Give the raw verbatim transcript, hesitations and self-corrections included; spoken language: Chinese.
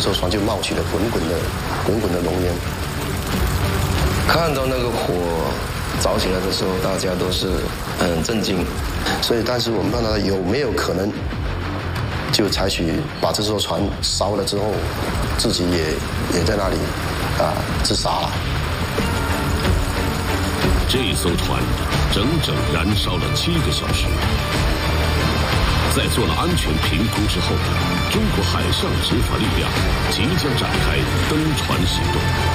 艘船就冒起了滚滚的、滚滚的浓烟。看到那个火着起来的时候，大家都是很震惊。所以当时我们问他有没有可能，就采取把这艘船烧了之后，自己也也在那里啊自杀了。 这艘船整整燃烧了七个小时。在做了安全评估之后，中国海上执法力量即将展开登船行动。